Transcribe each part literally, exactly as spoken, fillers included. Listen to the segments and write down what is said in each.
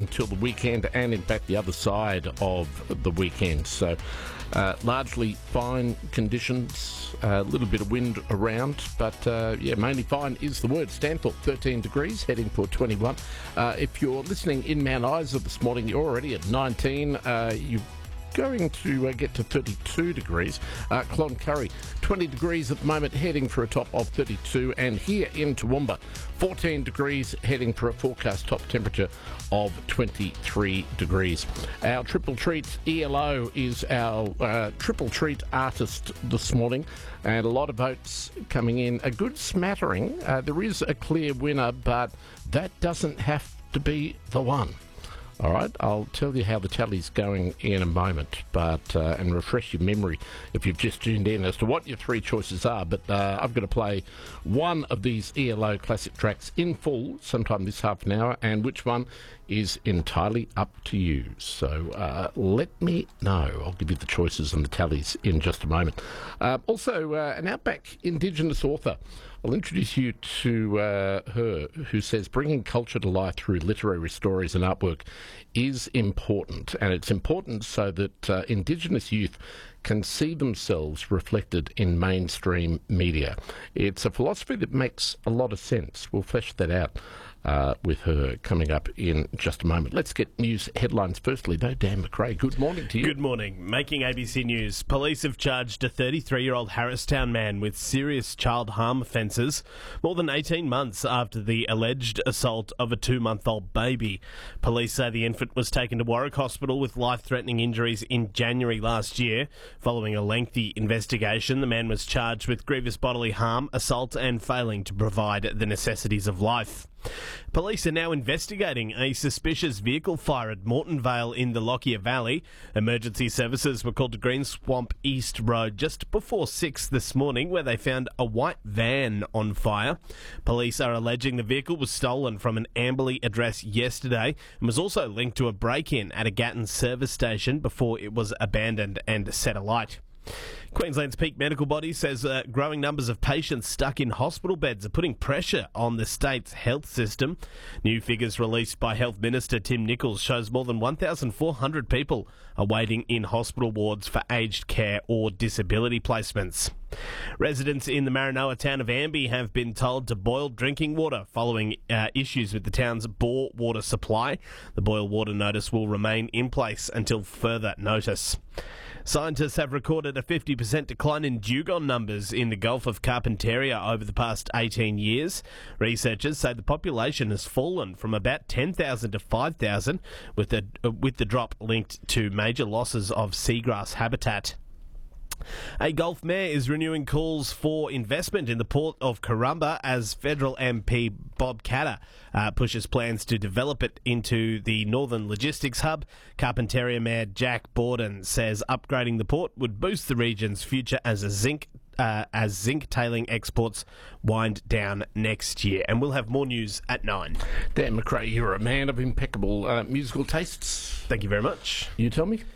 until the weekend and, in fact, the other side of the weekend. So, uh, largely fine conditions, a uh, little bit of wind around, but, uh, yeah, mainly fine is the word. Stanthorpe, thirteen degrees, heading for twenty-one. Uh, if you're listening in Mount Isa this morning, you're already at nineteen. Uh, you going to uh, get to thirty-two degrees. Uh, Cloncurry, twenty degrees at the moment, heading for a top of thirty-two. And here in Toowoomba, fourteen degrees, heading for a forecast top temperature of twenty-three degrees. Our Triple Treat E L O is our uh, Triple Treat artist this morning, and a lot of votes coming in. A good smattering. Uh, there is a clear winner, but that doesn't have to be the one. All right, I'll tell you how the tally's going in a moment, but uh, and refresh your memory if you've just tuned in as to what your three choices are. But uh, I've got to play one of these E L O classic tracks in full sometime this half an hour, and which one is entirely up to you. So uh, let me know. I'll give you the choices and the tallies in just a moment. Uh, also, uh, an Outback Indigenous author. I'll introduce you to uh, her, who says bringing culture to life through literary stories and artwork is important, and it's important so that uh, Indigenous youth can see themselves reflected in mainstream media. It's a philosophy that makes a lot of sense. We'll flesh that out uh, with her coming up in just a moment. Let's get news headlines firstly, though. Dan McRae, good morning to you. Good morning. Making A B C News, police have charged a thirty-three-year-old Harristown man with serious child harm offences more than eighteen months after the alleged assault of a two-month-old baby. Police say the infant was taken to Warwick Hospital with life-threatening injuries in January last year. Following a lengthy investigation, the man was charged with grievous bodily harm, assault and failing to provide the necessities of life. Police are now investigating a suspicious vehicle fire at Moreton Vale in the Lockyer Valley. Emergency services were called to Green Swamp East Road just before six this morning, where they found a white van on fire. Police are alleging the vehicle was stolen from an Amberley address yesterday and was also linked to a break-in at a Gatton service station before it was abandoned and set alight. Queensland's peak medical body says uh, growing numbers of patients stuck in hospital beds are putting pressure on the state's health system. New figures released by Health Minister Tim Nicholls shows more than one thousand four hundred people are waiting in hospital wards for aged care or disability placements. Residents in the Maranoa town of Amby have been told to boil drinking water following uh, issues with the town's bore water supply. The boil water notice will remain in place until further notice. Scientists have recorded a fifty percent decline in dugong numbers in the Gulf of Carpentaria over the past eighteen years. Researchers say the population has fallen from about ten thousand to five thousand, with the, uh, with the drop linked to major losses of seagrass habitat. A Gulf mayor is renewing calls for investment in the port of Corumba as federal M P Bob Katter uh, pushes plans to develop it into the Northern Logistics Hub. Carpentaria Mayor Jack Borden says upgrading the port would boost the region's future as a zinc uh, as zinc tailing exports wind down next year. And we'll have more news at nine. Dan McRae, you're a man of impeccable uh, musical tastes. Thank you very much. You tell me.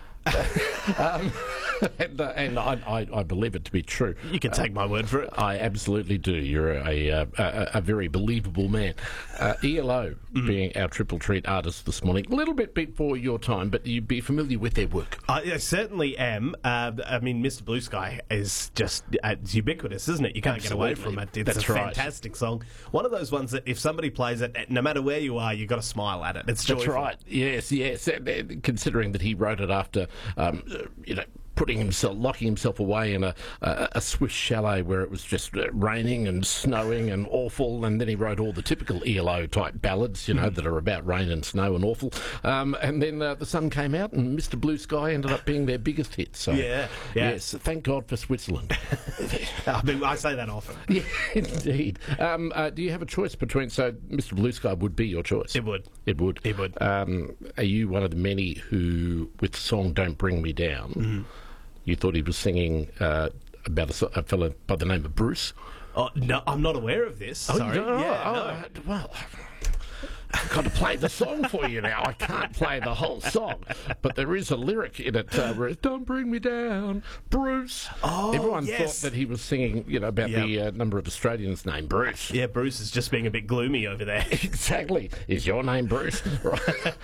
um, and uh, and I, I, I believe it to be true. You can take uh, my word for it. I absolutely do. You're a a, a, a very believable man. Uh, E L O mm. being our Triple Treat artist this morning. A little bit before your time, but you'd be familiar with their work. I, I certainly am. Uh, I mean, Mister Blue Sky is just uh, it's ubiquitous, isn't it? You can't absolutely. get away from it. It's That's a right. fantastic song. One of those ones that if somebody plays it, no matter where you are, you've got to smile at it. It's joyful. That's right. Yes, yes. Considering that he wrote it after, um, you know, putting himself, locking himself away in a, a, a Swiss chalet where it was just raining and snowing and awful, and then he wrote all the typical E L O type ballads, you know, mm. that are about rain and snow and awful. Um, and then uh, the sun came out, and Mister Blue Sky ended up being their biggest hit. So yeah, yeah. yes, thank God for Switzerland. I mean, I say that often. Yeah, indeed. Um, uh, do you have a choice between? So Mister Blue Sky would be your choice. It would. It would. It would. Um, are you one of the many who, with the song "Don't Bring Me Down," mm-hmm. you thought he was singing uh, about a, a fellow by the name of Bruce? Oh, no, I'm not aware of this. Oh, Sorry. You don't know? Yeah, oh, no. uh, well, I've got to play the song for you now. I can't play the whole song, but there is a lyric in it uh, where it's, "Don't bring me down, Bruce." Oh, Everyone yes. thought that he was singing, you know, about yep. the uh, number of Australians named Bruce. Yeah, Bruce is just being a bit gloomy over there. Exactly. Is your name Bruce? Right.